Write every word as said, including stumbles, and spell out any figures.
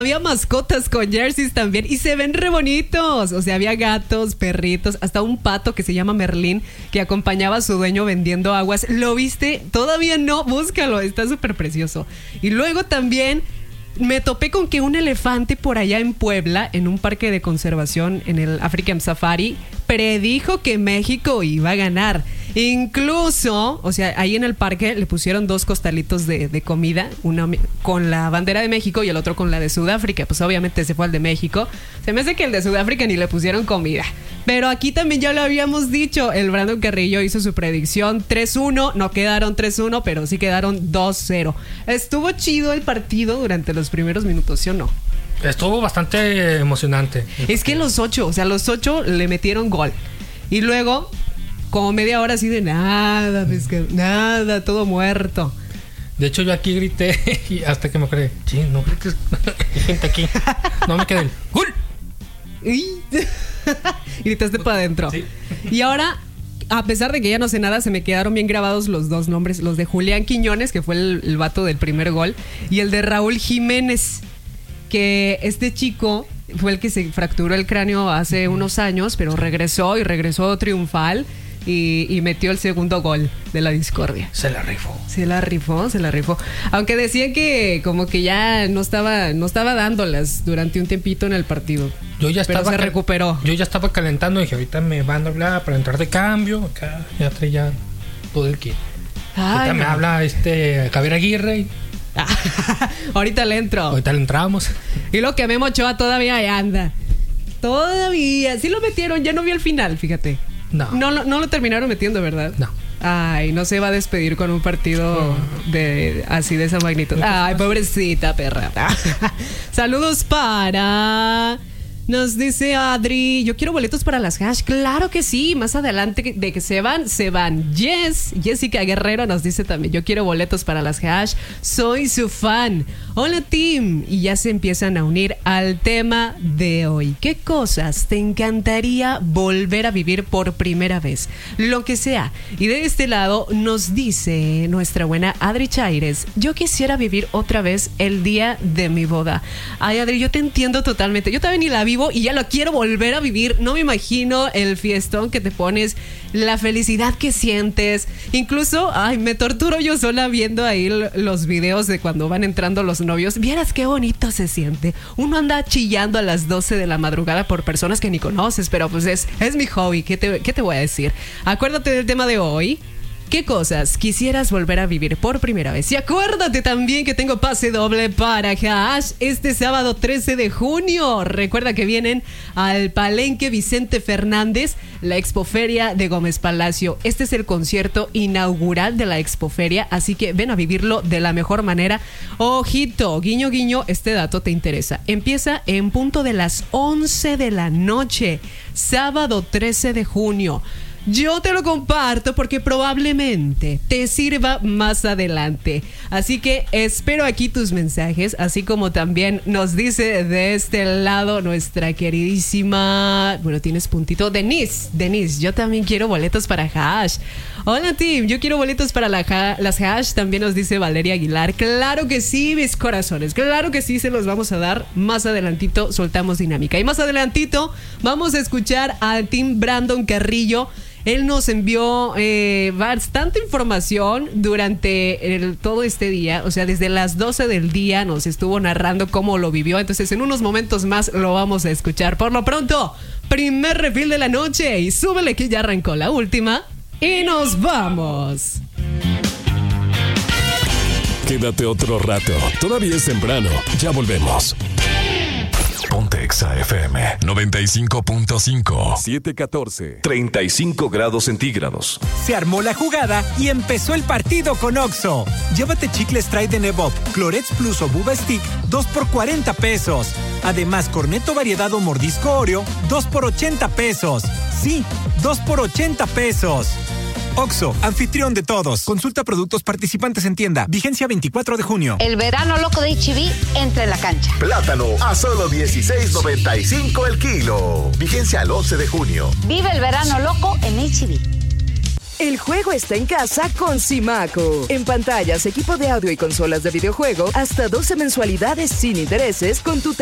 Había mascotas con jerseys también y se ven re bonitos. O sea, había gatos, perritos, hasta un pato que se llama Merlín que acompañaba a su dueño vendiendo aguas. ¿Lo viste? Todavía no, búscalo, está súper precioso. Y luego también me topé con que un elefante por allá en Puebla, en un parque de conservación en el African Safari, predijo que México iba a ganar. Incluso, o sea, ahí en el parque le pusieron dos costalitos de, de comida, uno con la bandera de México y el otro con la de Sudáfrica. Pues obviamente se fue al de México. Se me hace que el de Sudáfrica ni le pusieron comida. Pero aquí también ya lo habíamos dicho, el Brandon Carrillo hizo su predicción tres uno, no quedaron tres uno, pero sí quedaron dos cero. Estuvo chido el partido durante los primeros minutos, ¿sí o no? Estuvo bastante emocionante. Es que los ocho, o sea, los ocho le metieron gol. Y luego, como media hora así de nada, pescado, nada, todo muerto. De hecho, yo aquí grité y hasta que me acordé, sí, no grites, hay gente aquí. No me quedé el ¡gol! Y gritaste para adentro. Sí. Y ahora, a pesar de que ya no sé nada, se me quedaron bien grabados los dos nombres, los de Julián Quiñones, que fue el, el vato del primer gol, y el de Raúl Jiménez, que este chico fue el que se fracturó el cráneo hace unos años, pero regresó y regresó triunfal y, y metió el segundo gol de la discordia. Se la rifó. Se la rifó, se la rifó. Aunque decía que como que ya no estaba, no estaba dándolas durante un tiempito en el partido. Yo ya pero estaba se recuperó. Yo ya estaba calentando y dije, ahorita me van a hablar para entrar de cambio. Acá ya traía todo el kit. Ay, ahorita no. Me habla este Javier Aguirre y ahorita le entro. Ahorita le entramos. Y lo que Memo Ochoa todavía ahí anda. Todavía. Sí lo metieron, ya no vi el final, fíjate. No. No, no, no lo terminaron metiendo, ¿verdad? No. Ay, no se va a despedir con un partido de así de esa magnitud. Ay, pobrecita perra. Saludos para... Nos dice Adri, yo quiero boletos para las hash. Claro que sí, más adelante de que se van, se van. Yes, Jessica Guerrero nos dice también, yo quiero boletos para las hash. Soy su fan. Hola team. Y ya se empiezan a unir al tema de hoy. ¿Qué cosas te encantaría volver a vivir por primera vez? Lo que sea. Y de este lado nos dice nuestra buena Adri Chaires, yo quisiera vivir otra vez el día de mi boda. Ay, Adri, yo te entiendo totalmente. Yo también ni la vivo y ya lo quiero volver a vivir. No me imagino el fiestón que te pones, la felicidad que sientes. Incluso, ay, me torturo yo sola viendo ahí los videos de cuando van entrando los novios. Vieras qué bonito se siente. Uno anda chillando a las doce de la madrugada por personas que ni conoces, pero pues es, es mi hobby. ¿Qué te, qué te voy a decir? Acuérdate del tema de hoy. ¿Qué cosas quisieras volver a vivir por primera vez? Y acuérdate también que tengo pase doble para Hash este sábado trece de junio. Recuerda que vienen al Palenque Vicente Fernández, la Expoferia de Gómez Palacio. Este es el concierto inaugural de la Expoferia, así que ven a vivirlo de la mejor manera. Ojito, guiño, guiño, este dato te interesa. Empieza en punto de las once de la noche, sábado trece de junio. Yo te lo comparto porque probablemente te sirva más adelante. Así que espero aquí tus mensajes, así como también nos dice de este lado nuestra queridísima... Bueno, tienes puntito. Denise, Denise, yo también quiero boletos para Hash. Hola, team, yo quiero boletos para la ha- las Hash, también nos dice Valeria Aguilar. Claro que sí, mis corazones, claro que sí, se los vamos a dar. Más adelantito soltamos dinámica. Y más adelantito vamos a escuchar al team Brandon Carrillo. Él nos envió eh, bastante información durante el, todo este día. O sea, desde las doce del día nos estuvo narrando cómo lo vivió. Entonces, en unos momentos más lo vamos a escuchar. Por lo pronto, primer refil de la noche. Y súbele que ya arrancó la última. Y nos vamos. Quédate otro rato. Todavía es temprano. Ya volvemos. Ponte Exa F M noventa y cinco punto cinco. siete catorce. treinta y cinco grados centígrados. Se armó la jugada y empezó el partido con Oxxo. Llévate chicles Trident Evop, Clorets Plus o Buba Stick, dos por cuarenta pesos. Además, Cornetto variedad o mordisco Oreo, dos por ochenta pesos. Sí, dos por ochenta pesos. Oxxo, anfitrión de todos. Consulta productos participantes en tienda. Vigencia veinticuatro de junio. El verano loco de H E B entre en la cancha. Plátano a solo dieciséis noventa y cinco el kilo. Vigencia al once de junio. Vive el verano loco en H E B. El juego está en casa con Simaco. En pantallas, equipo de audio y consolas de videojuego, hasta doce mensualidades sin intereses con tu